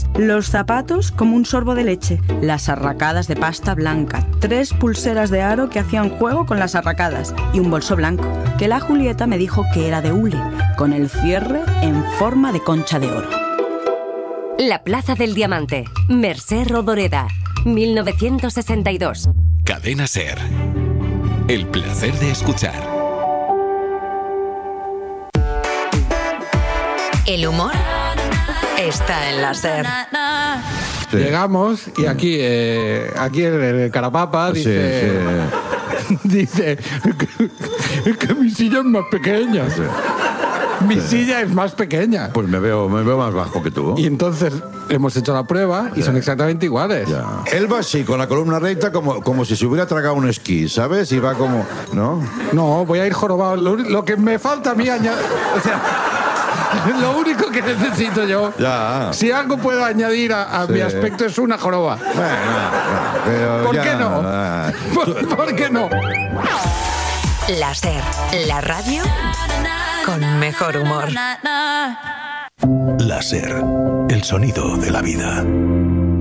los zapatos como un sorbo de leche, las arracadas de pasta blanca, 3 pulseras de aro que hacían juego con las arracadas y un bolso blanco, que la Julieta me dijo que era de hule, con el cierre en forma de concha de oro. La Plaza del Diamante, Mercè Rodoreda, 1962. Cadena SER. El placer de escuchar. El humor está en la SER. Sí. Llegamos y aquí el Carapapa dice... Sí. Dice que mi silla es más pequeña. Sí. Mi silla es más pequeña. Pues me veo más bajo que tú. Y entonces hemos hecho la prueba y son exactamente iguales. Ya. Él va así, con la columna recta, como si se hubiera tragado un esquí, ¿sabes? Y va como... ¿No? No, voy a ir jorobado. Lo que me falta a mí añadir... O sea, lo único que necesito yo, ya. Si algo puedo añadir a mi aspecto, es una joroba. Bueno, pero ¿Por qué no? ¿Por qué no? La SER, la radio con mejor humor. La SER, el sonido de la vida.